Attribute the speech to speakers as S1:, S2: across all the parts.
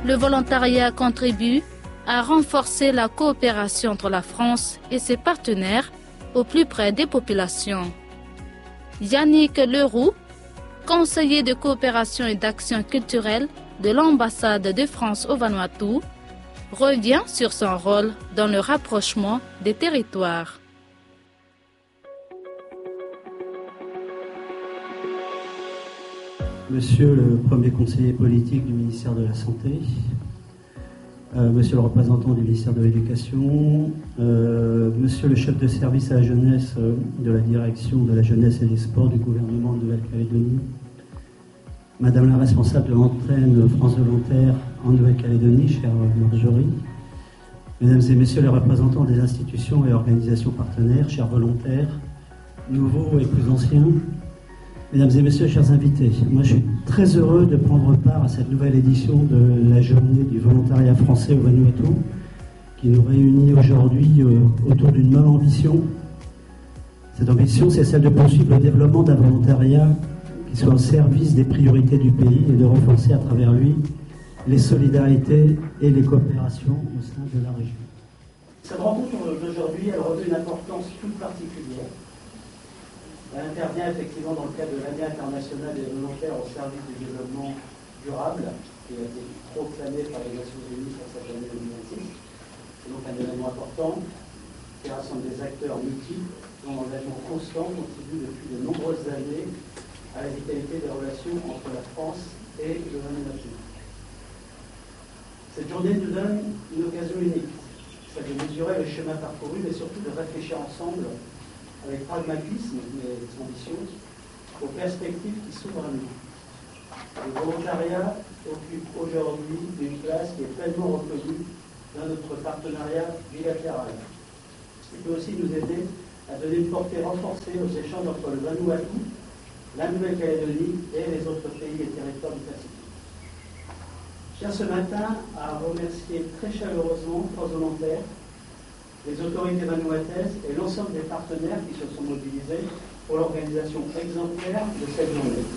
S1: Le volontariat contribue à renforcer la coopération entre la France et ses partenaires au plus près des populations. Yannick Leroux, conseiller de coopération et d'action culturelle de l'ambassade de France au Vanuatu, revient sur son rôle dans le rapprochement des territoires.
S2: Monsieur le premier conseiller politique du ministère de la Santé, monsieur le représentant du ministère de l'Éducation, monsieur le chef de service à la jeunesse de la direction de la jeunesse et des sports du gouvernement de Nouvelle-Calédonie, madame la responsable de l'antenne France Volontaire en Nouvelle-Calédonie, chère Marjorie, mesdames et messieurs les représentants des institutions et organisations partenaires, chers volontaires, nouveaux et plus anciens, mesdames et messieurs, chers invités, moi je suis très heureux de prendre part à cette nouvelle édition de la journée du volontariat français au Vanuatu, qui nous réunit aujourd'hui autour d'une même ambition. Cette ambition, c'est celle de poursuivre le développement d'un volontariat qui soit au service des priorités du pays et de renforcer à travers lui les solidarités et les coopérations au sein de la région. Cette rencontre d'aujourd'hui, elle revêt une importance toute particulière. Elle intervient effectivement dans le cadre de l'année internationale des volontaires au service du développement durable, qui a été proclamée par les Nations Unies pour cette année 2026. C'est donc un événement important qui rassemble des acteurs multiples dont l'engagement constant contribue depuis de nombreuses années à la vitalité des relations entre la France et le Vanuatu. Cette journée nous donne une occasion unique, celle de mesurer le chemin parcouru, mais surtout de réfléchir ensemble avec pragmatisme mais ambition aux perspectives qui s'ouvrent à nous. Le volontariat occupe aujourd'hui une place qui est pleinement reconnue dans notre partenariat bilatéral. Il peut aussi nous aider à donner une portée renforcée aux échanges entre le Vanuatu, la Nouvelle-Calédonie et les autres pays et territoires du Pacifique. Je tiens ce matin à remercier très chaleureusement trois volontaires, les autorités vanuataises et l'ensemble des partenaires qui se sont mobilisés pour l'organisation exemplaire de cette journée.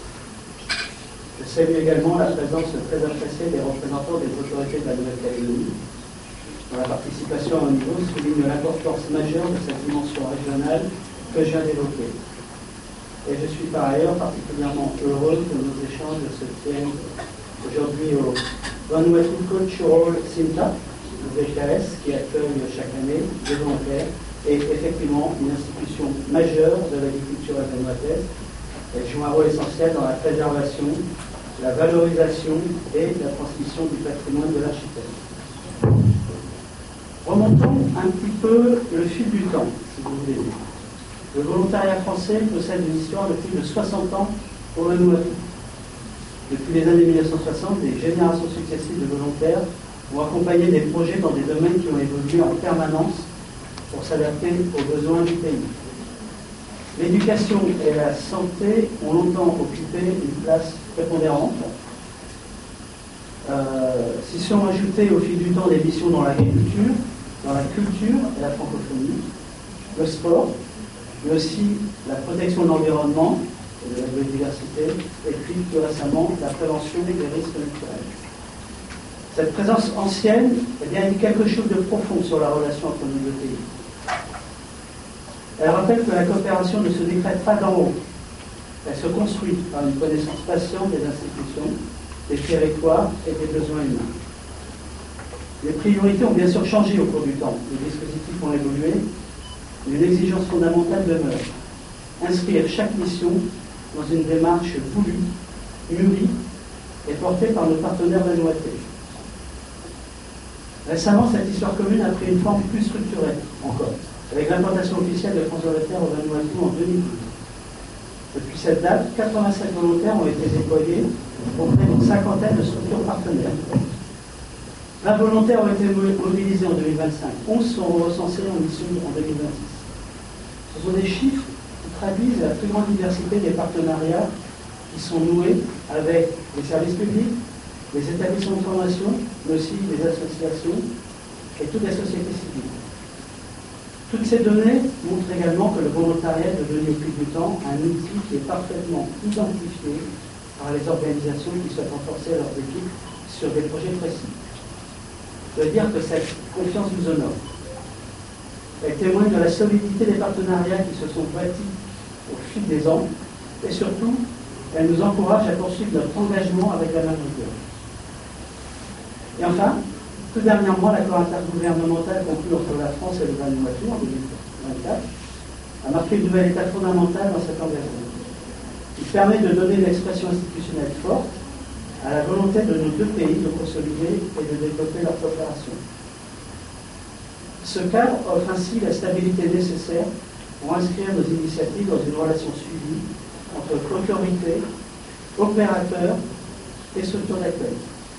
S2: Je salue également la présence très appréciée des représentants des autorités de la Nouvelle-Calédonie, dont la participation à un niveau souligne l'importance majeure de cette dimension régionale que je viens d'évoquer. Et je suis par ailleurs particulièrement heureux que nos échanges se tiennent aujourd'hui au Vanuatu Cultural Center, le VKS, qui accueille chaque année des volontaires, est effectivement une institution majeure de la vie culturelle vanuataise. Elle joue un rôle essentiel dans la préservation, la valorisation et la transmission du patrimoine de l'archipel. Remontons un petit peu le fil du temps, si vous voulez. Le volontariat français possède une histoire de plus de 60 ans au Vanuatu. Depuis les années 1960, des générations successives de volontaires ont accompagné des projets dans des domaines qui ont évolué en permanence pour s'adapter aux besoins du pays. L'éducation et la santé ont longtemps occupé une place prépondérante. S'y sont ajoutées au fil du temps des missions dans l'agriculture, dans la culture et la francophonie, le sport, mais aussi la protection de l'environnement et de la biodiversité, et puis plus récemment la prévention des risques naturels. Cette présence ancienne indique quelque chose de profond sur la relation entre nos deux pays. Elle rappelle que la coopération ne se décrète pas d'en haut. Elle se construit par une connaissance patiente des institutions, des territoires et des besoins humains. Les priorités ont bien sûr changé au cours du temps. Les dispositifs ont évolué. Une exigence fondamentale demeure. Inscrire chaque mission dans une démarche voulue, mûrie et portée par nos partenaires vanuatais. Récemment, cette histoire commune a pris une forme plus structurée encore, avec l'implantation officielle de France Volontaire au Vanuatu en 2012. Depuis cette date, 87 volontaires ont été déployés auprès d'une cinquantaine de structures partenaires. 20 volontaires ont été mobilisés en 2025, 11 sont recensés en mission en 2026. Ce sont des chiffres qui traduisent la plus grande diversité des partenariats qui sont noués avec les services publics, les établissements de formation, mais aussi les associations et toute la société civile. Toutes ces données montrent également que le volontariat est devenu au fil du temps un outil qui est parfaitement identifié par les organisations qui souhaitent renforcer leurs équipes sur des projets précis. Je veux dire que cette confiance nous honore. Elle témoigne de la solidité des partenariats qui se sont bâtis au fil des ans et surtout, elle nous encourage à poursuivre notre engagement avec la même rigueur. Et enfin, tout dernièrement, l'accord intergouvernemental conclu entre la France et le Vanuatu en 2024 a marqué une nouvelle étape fondamentale dans cet engagement. Il permet de donner une expression institutionnelle forte à la volonté de nos deux pays de consolider et de développer leur coopération. Ce cadre offre ainsi la stabilité nécessaire pour inscrire nos initiatives dans une relation suivie entre autorités, opérateurs et structures d'accueil.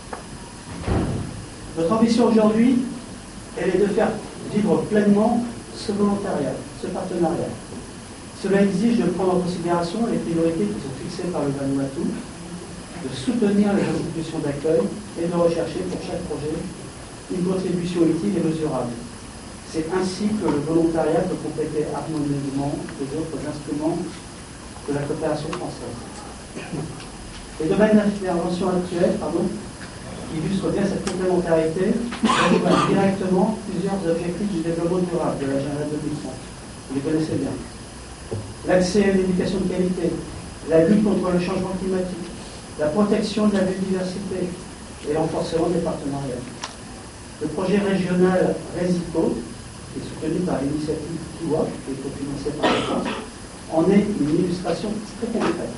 S2: Notre ambition aujourd'hui, elle est de faire vivre pleinement ce volontariat, ce partenariat. Cela exige de prendre en considération les priorités qui sont fixées par le Vanuatu, de soutenir les institutions d'accueil et de rechercher pour chaque projet une contribution utile et mesurable. C'est ainsi que le volontariat peut compléter harmonieusement les autres instruments de la coopération française. Les domaines d'intervention actuels, illustrent bien cette complémentarité, rejoignent directement plusieurs objectifs du développement durable de l'agenda 2030. Vous les connaissez bien. L'accès à une éducation de qualité, la lutte contre le changement climatique, la protection de la biodiversité et l'renforcement des partenariats. Le projet régional RESICO, qui est soutenu par l'initiative KIWA, qui est cofinancée par la France, en est une illustration très concrète.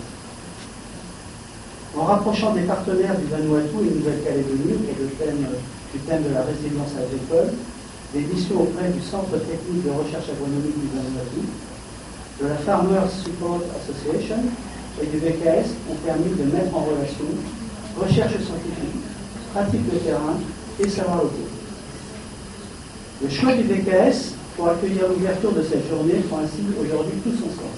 S2: En rapprochant des partenaires du Vanuatu et de Nouvelle-Calédonie, qui est le thème de la résilience agricole, des missions auprès du Centre technique de recherche agronomique du Vanuatu, de la Farmers Support Association et du VKS ont permis de mettre en relation recherche scientifique, pratique de terrain et savoir locaux. Le choix du VKS pour accueillir l'ouverture de cette journée prend ainsi aujourd'hui tout son sens.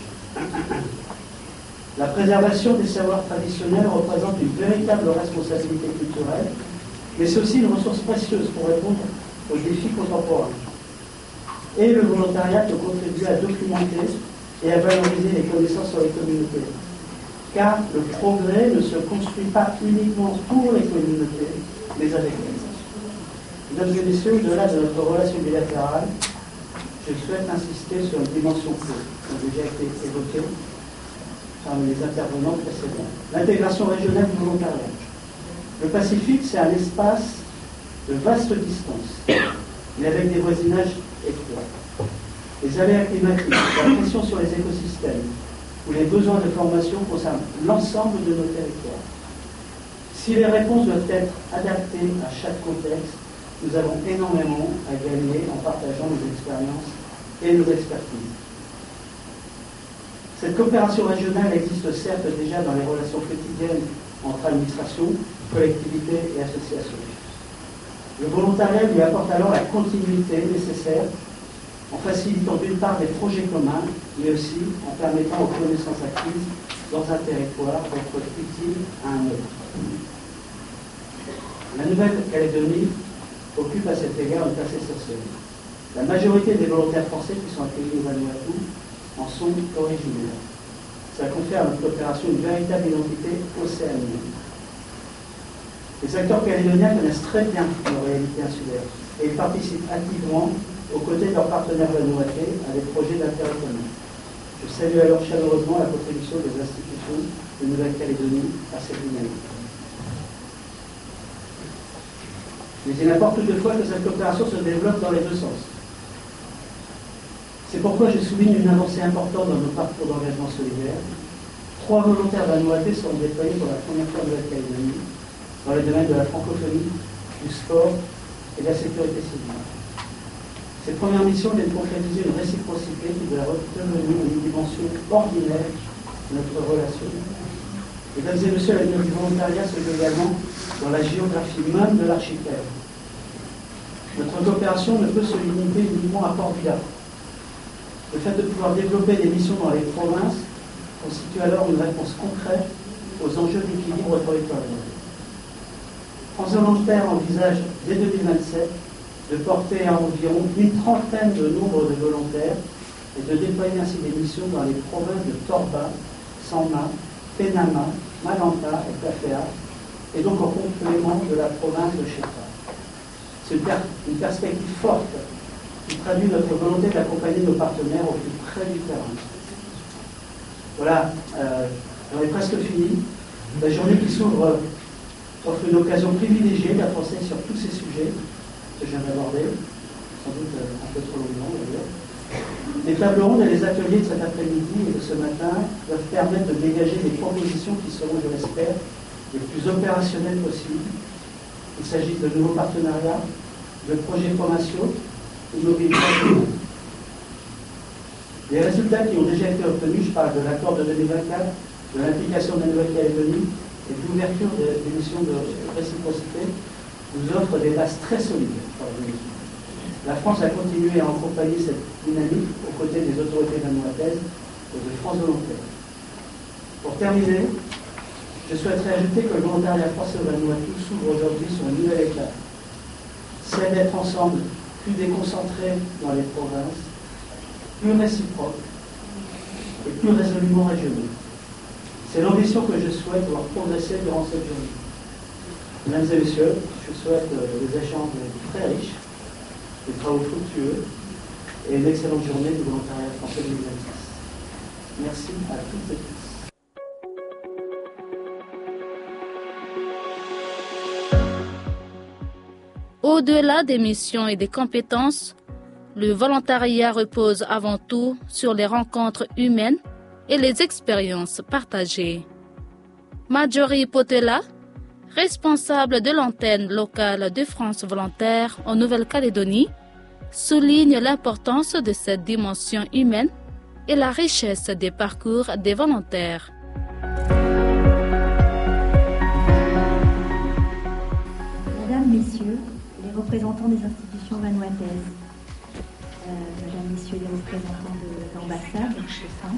S2: La préservation des savoirs traditionnels représente une véritable responsabilité culturelle, mais c'est aussi une ressource précieuse pour répondre aux défis contemporains. Et le volontariat peut contribuer à documenter et à valoriser les connaissances sur les communautés. Car le progrès ne se construit pas uniquement pour les communautés, mais avec elles. Mesdames et messieurs, au-delà de notre relation bilatérale, je souhaite insister sur une dimension clé qui a déjà été évoquée par les intervenants précédents. L'intégration régionale du volontariat. Le Pacifique, c'est un espace de vaste distance, mais avec des voisinages étroits. Les aléas climatiques, la pression sur les écosystèmes ou les besoins de formation concernent l'ensemble de nos territoires. Si les réponses doivent être adaptées à chaque contexte, nous avons énormément à gagner en partageant nos expériences et nos expertises. Cette coopération régionale existe certes déjà dans les relations quotidiennes entre administrations, collectivités et associations. Le volontariat lui apporte alors la continuité nécessaire en facilitant d'une part des projets communs, mais aussi en permettant aux connaissances acquises dans un territoire d'être utiles à un autre. La Nouvelle-Calédonie occupe à cet égard une place essentielle. La majorité des volontaires français qui sont accueillis au Vanuatu en sont originaires. Ça confère à notre coopération une véritable identité océanienne. Les acteurs calédoniens connaissent très bien nos réalités insulaires et ils participent activement aux côtés de leurs partenaires vanuatais à des projets d'intérêt commun. Je salue alors chaleureusement la contribution des institutions de Nouvelle-Calédonie à cette dynamique. Mais il importe toutefois que cette coopération se développe dans les deux sens. C'est pourquoi je souligne une avancée importante dans nos parcours d'engagement solidaire. 3 volontaires vanuatais seront déployés pour la première fois en Nouvelle-Calédonie dans les domaines de la francophonie, du sport et de la sécurité civile. Ces premières missions viennent concrétiser une réciprocité qui doit redevenir une dimension ordinaire de notre relation. Mesdames et messieurs, l'avenir du volontariat se joue également dans la géographie même de l'archipel. Notre coopération ne peut se limiter uniquement à Port-Vila. Le fait de pouvoir développer des missions dans les provinces constitue alors une réponse concrète aux enjeux d'équilibre territorial. France Volontaire envisage dès 2027 de porter à environ une trentaine de nombre de volontaires et de déployer ainsi des missions dans les provinces de Torba, Sanma, Penama, Malanta et Tafea, et donc en complément de la province de Cheta. C'est une perspective forte qui traduit notre volonté d'accompagner nos partenaires au plus près du terrain. Voilà, j'en ai presque fini. La journée qui s'ouvre offre une occasion privilégiée d'avancer sur tous ces sujets que je viens d'aborder, sans doute un peu trop longuement d'ailleurs. Les tables rondes et les ateliers de cet après-midi et de ce matin doivent permettre de dégager des propositions qui seront, je l'espère, les plus opérationnelles possibles. Il s'agit de nouveaux partenariats, de projets provinciaux ou de mobilisation. Les résultats qui ont déjà été obtenus, je parle de l'accord de 2024, de l'implication de la Nouvelle-Calédonie et de l'ouverture des missions de réciprocité, nous offrent des bases très solides pour la mission. La France a continué à accompagner cette dynamique aux côtés des autorités vanuataises et de France Volontaire. Pour terminer, je souhaiterais ajouter que le volontariat français au Vanuatu s'ouvre aujourd'hui sur une nouvelle étape. C'est d'être ensemble plus déconcentrés dans les provinces, plus réciproques et plus résolument régionaux. C'est l'ambition que je souhaite voir progresser durant cette journée. Mesdames et messieurs, je souhaite des échanges très riches, des travaux fructueux et une excellente journée du volontariat français 2026. Merci à toutes et tous.
S1: Au-delà des missions et des compétences, le volontariat repose avant tout sur les rencontres humaines et les expériences partagées. Marjorie Potela, responsable de l'antenne locale de France Volontaire en Nouvelle-Calédonie, souligne l'importance de cette dimension humaine et la richesse des parcours des volontaires.
S3: Mesdames, Messieurs, les représentants des institutions vanuataises, Mesdames, Messieurs les représentants de l'ambassade,